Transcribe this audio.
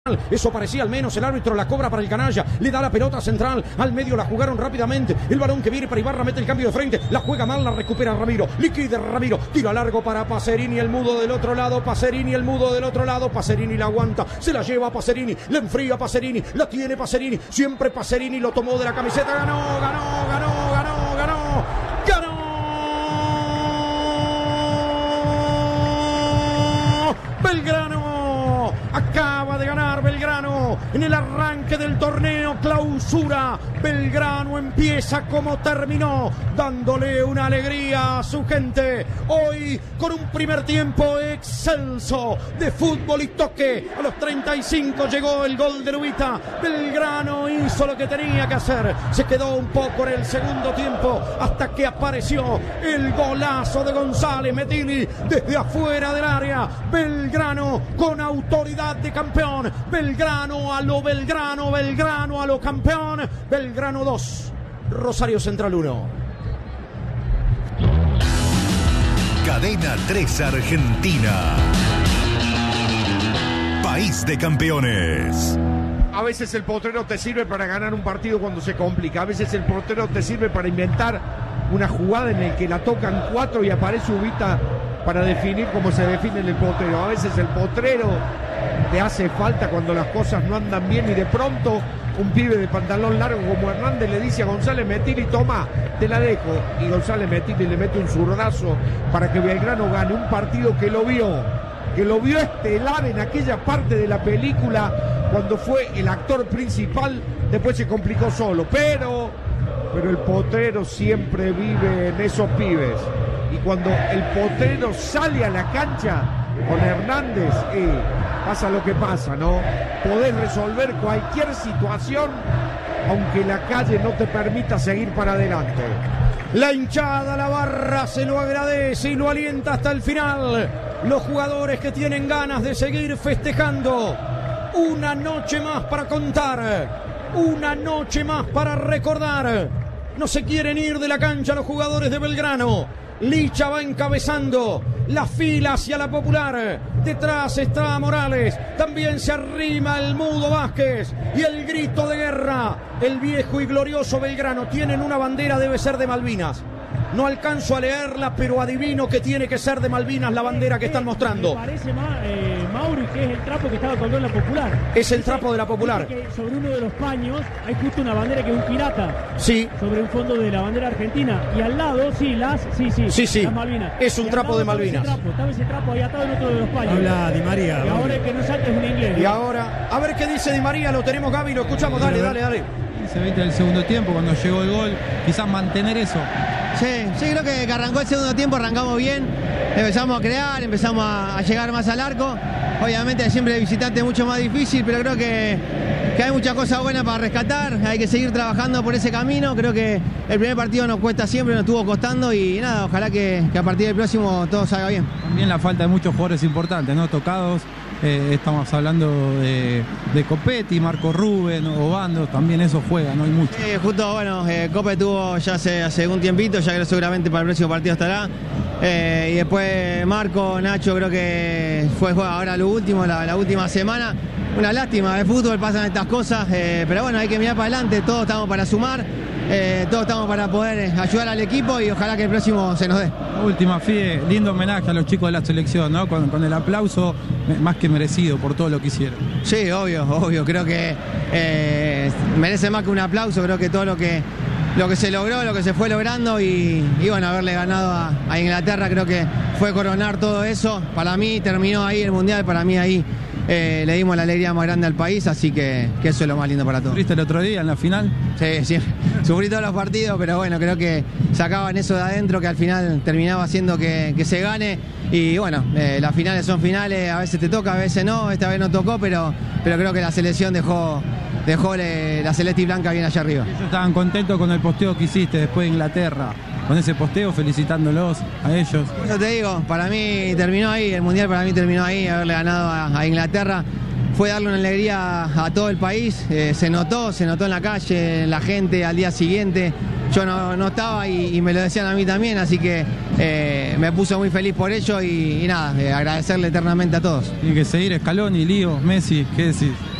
Eso parecía al menos. El árbitro la cobra para el canalla. Le da la pelota central. Al medio la jugaron rápidamente. El balón que viene para Ibarra mete el cambio de frente. La juega mal, la recupera Ramiro. Liquide Ramiro. Tira largo para Pacerini, el mudo del otro lado. Pacerini, el mudo del otro lado. Pacerini la aguanta. Se la lleva a Pacerini. Le enfría a Pacerini. La tiene Pacerini. Siempre Pacerini lo tomó de la camiseta. Ganó, ganó, ganó, ganó, ganó. ¡Ganó! Belgrano. Acaba de ganar Belgrano en el arranque del torneo Clausura. Belgrano empieza como terminó, dándole una alegría a su gente. Hoy con un primer tiempo excelso de fútbol y toque. A los 35 llegó el gol de Lubita. Belgrano hizo lo que tenía que hacer. Se quedó un poco en el segundo tiempo hasta que apareció el golazo de González Metilli desde afuera del área. Belgrano con autoridad de campeón. Belgrano a lo Belgrano, Belgrano a lo campeón. Belgrano 2, Rosario Central 1. Cadena 3 Argentina. País de campeones. A veces el potrero te sirve para ganar un partido cuando se complica. A veces el potrero te sirve para inventar una jugada en la que la tocan 4 y aparece Ubita para definir cómo se define el potrero. A veces el potrero te hace falta cuando las cosas no andan bien y de pronto un pibe de pantalón largo como Hernández le dice a González Metilli: toma, te la dejo. Y González Metilli le mete un zurdazo para que Belgrano gane un partido que lo vio estelar en aquella parte de la película cuando fue el actor principal. Después se complicó solo, pero el potrero siempre vive en esos pibes. Y cuando el potrero sale a la cancha con Hernández, pasa lo que pasa, ¿no? Podés resolver cualquier situación, aunque la calle no te permita seguir para adelante. La hinchada, la barra se lo agradece y lo alienta hasta el final. Los jugadores que tienen ganas de seguir festejando. Una noche más para contar. Una noche más para recordar. No se quieren ir de la cancha los jugadores de Belgrano. Licha va encabezando la fila hacia la Popular. Detrás está Morales. También se arrima el mudo Vázquez. Y el grito de guerra. El viejo y glorioso Belgrano. Tienen una bandera, debe ser de Malvinas. No alcanzo a leerla, pero adivino que tiene que ser de Malvinas la bandera que están mostrando. Me parece más, Mauri, que es el trapo que estaba colgando en la Popular. Es el trapo de la Popular. Que sobre uno de los paños hay justo una bandera que es un pirata. Sí. Sobre un fondo de la bandera argentina. Y al lado, sí, las Malvinas. Es un trapo de Malvinas. Estaba ese trapo ahí atado en otro de los paños. Habla Di María. Y ahora el que no salta es un inglés. Y ahora, a ver qué dice Di María. Lo tenemos, Gaby, lo escuchamos. Dale. 20 del segundo tiempo, cuando llegó el gol, quizás mantener eso. Sí, creo que arrancó el segundo tiempo, arrancamos bien, empezamos a crear, empezamos a llegar más al arco. Obviamente siempre el visitante es mucho más difícil, pero creo que hay muchas cosas buenas para rescatar, hay que seguir trabajando por ese camino. Creo que el primer partido nos cuesta siempre, nos estuvo costando y nada, ojalá que a partir del próximo todo salga bien. También la falta de muchos jugadores importantes, ¿no? Tocados. Estamos hablando de Copetti, Marco Rubén, Obando, también eso juega, no hay mucho. Justo, Cope tuvo ya hace un tiempito, ya que seguramente para el próximo partido estará. Y después Marco, Nacho, creo que fue ahora lo último, la última semana. Una lástima, de fútbol pasan estas cosas, pero bueno, hay que mirar para adelante, todos estamos para sumar. Todos estamos para poder ayudar al equipo y ojalá que el próximo se nos dé. Última, Fide, lindo homenaje a los chicos de la selección, ¿no? Con el aplauso más que merecido por todo lo que hicieron. Sí, obvio, creo que merece más que un aplauso, creo que todo lo que se logró, lo que se fue logrando y bueno, haberle ganado a Inglaterra creo que fue coronar todo eso. Para mí terminó ahí el Mundial, para mí ahí le dimos la alegría más grande al país, así que eso es lo más lindo para todos. ¿Sufriste el otro día en la final? Sí, sufrí todos los partidos, pero bueno, creo que sacaban eso de adentro que al final terminaba haciendo que se gane. Y bueno, las finales son finales, a veces te toca, a veces no, esta vez no tocó, pero creo que la selección dejó la celeste y blanca bien allá arriba. Ellos estaban contentos con el posteo que hiciste después de Inglaterra, con ese posteo, felicitándolos a ellos. Eso te digo, para mí terminó ahí, el Mundial para mí terminó ahí, haberle ganado a Inglaterra. fue darle una alegría a todo el país. Se notó en la calle, la gente al día siguiente. Yo no estaba y me lo decían a mí también, así que me puso muy feliz por ello y nada, agradecerle eternamente a todos. Tiene que seguir Scaloni, Lío, Messi, ¿qué decís?